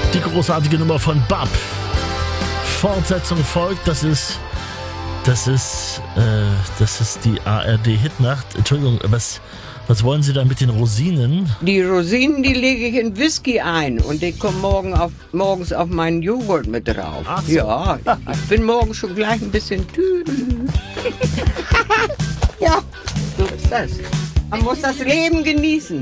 Die großartige Nummer von Bab. Fortsetzung folgt, das ist die ARD-Hitnacht. Entschuldigung, was wollen Sie da mit den Rosinen? Die Rosinen, die lege ich in Whisky ein und die kommen morgens auf meinen Joghurt mit drauf. Ach so. Ja, ich bin morgens schon gleich ein bisschen tüdel. Ja, so ist das. Man muss das Leben genießen.